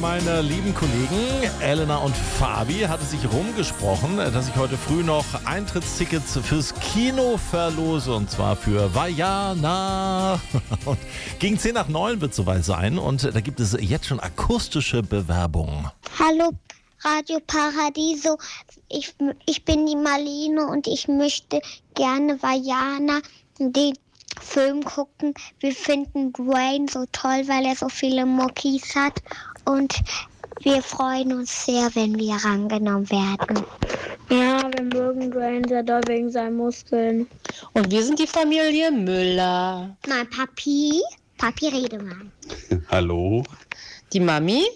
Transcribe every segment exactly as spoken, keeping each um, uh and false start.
meine lieben Kollegen Elena und Fabi hat es sich rumgesprochen, dass ich heute früh noch Eintrittstickets fürs Kino verlose, und zwar für Vaiana. Und gegen zehn nach neun wird es soweit sein, und da gibt es jetzt schon akustische Bewerbungen. Hallo Radio Paradiso, ich, ich bin die Marlene und ich möchte gerne Vaiana, den Film gucken. Wir finden Dwayne so toll, weil er so viele Muckis hat, und wir freuen uns sehr, wenn wir rangenommen werden. Ja, wir mögen Dwayne sehr doll wegen seinen Muskeln. Und wir sind die Familie Müller. Nein, Papi, Papi, rede mal. Hallo. Die Mami.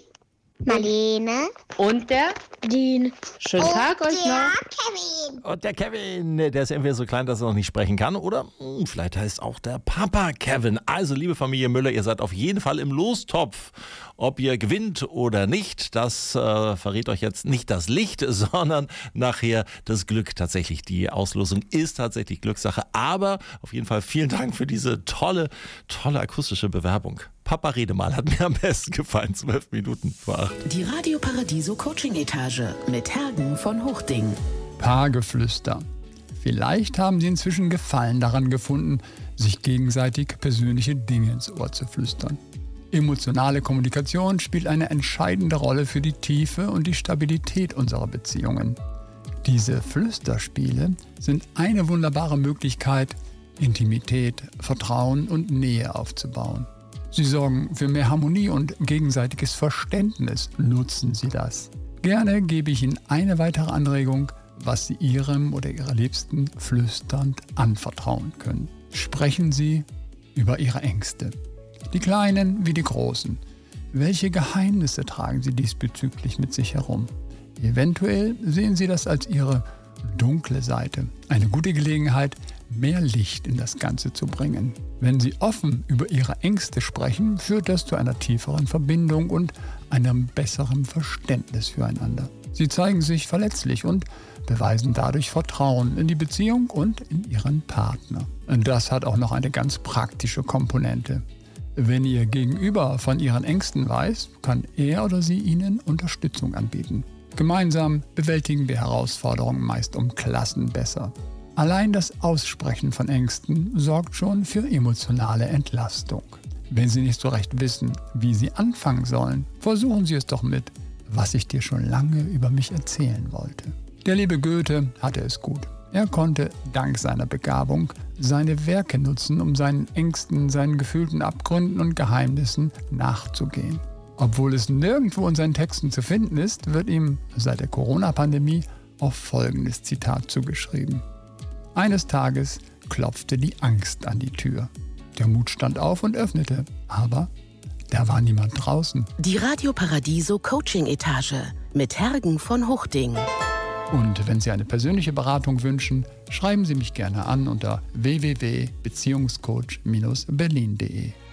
Marlene. Und der Dean. Schönen und Tag euch der noch. Kevin. Und der Kevin, der ist entweder so klein, dass er noch nicht sprechen kann, oder hm, vielleicht heißt auch der Papa Kevin. Also, liebe Familie Müller, ihr seid auf jeden Fall im Lostopf. Ob ihr gewinnt oder nicht, das äh, verrät euch jetzt nicht das Licht, sondern nachher das Glück. Tatsächlich, die Auslosung ist tatsächlich Glückssache. Aber auf jeden Fall vielen Dank für diese tolle, tolle akustische Bewerbung. Papa, rede mal, hat mir am besten gefallen. Zwölf Minuten vor acht. Die Radio Paradiso Coaching Etage mit Hergen von Hochding. Paargeflüster. Vielleicht haben Sie inzwischen Gefallen daran gefunden, sich gegenseitig persönliche Dinge ins Ohr zu flüstern. Emotionale Kommunikation spielt eine entscheidende Rolle für die Tiefe und die Stabilität unserer Beziehungen. Diese Flüsterspiele sind eine wunderbare Möglichkeit, Intimität, Vertrauen und Nähe aufzubauen. Sie sorgen für mehr Harmonie und gegenseitiges Verständnis. Nutzen Sie das. Gerne gebe ich Ihnen eine weitere Anregung, was Sie Ihrem oder Ihrer Liebsten flüsternd anvertrauen können. Sprechen Sie über Ihre Ängste. Die kleinen wie die großen. Welche Geheimnisse tragen Sie diesbezüglich mit sich herum? Eventuell sehen Sie das als Ihre dunkle Seite. Eine gute Gelegenheit, mehr Licht in das Ganze zu bringen. Wenn Sie offen über Ihre Ängste sprechen, führt das zu einer tieferen Verbindung und einem besseren Verständnis füreinander. Sie zeigen sich verletzlich und beweisen dadurch Vertrauen in die Beziehung und in Ihren Partner. Und das hat auch noch eine ganz praktische Komponente. Wenn Ihr Gegenüber von Ihren Ängsten weiß, kann er oder sie Ihnen Unterstützung anbieten. Gemeinsam bewältigen wir Herausforderungen meist um Klassen besser. Allein das Aussprechen von Ängsten sorgt schon für emotionale Entlastung. Wenn Sie nicht so recht wissen, wie Sie anfangen sollen, versuchen Sie es doch mit, was ich dir schon lange über mich erzählen wollte. Der liebe Goethe hatte es gut. Er konnte dank seiner Begabung seine Werke nutzen, um seinen Ängsten, seinen gefühlten Abgründen und Geheimnissen nachzugehen. Obwohl es nirgendwo in seinen Texten zu finden ist, wird ihm seit der Corona-Pandemie auch folgendes Zitat zugeschrieben. Eines Tages klopfte die Angst an die Tür. Der Mut stand auf und öffnete, aber da war niemand draußen. Die Radio Paradiso Coaching Etage mit Hergen von Hochding. Und wenn Sie eine persönliche Beratung wünschen, schreiben Sie mich gerne an unter w w w punkt beziehungscoach Bindestrich berlin punkt de.